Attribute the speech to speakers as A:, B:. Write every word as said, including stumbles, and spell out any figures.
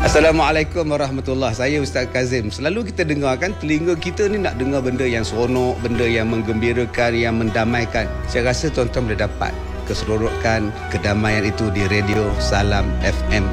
A: Assalamualaikum warahmatullahi wabarakatuh. Saya Ustaz Kazim. Selalu kita dengar kan, telinga kita ni nak dengar benda yang seronok, benda yang menggembirakan, yang mendamaikan. Saya rasa tuan-tuan boleh dapat keseronokan, kedamaian itu di radio Salam F M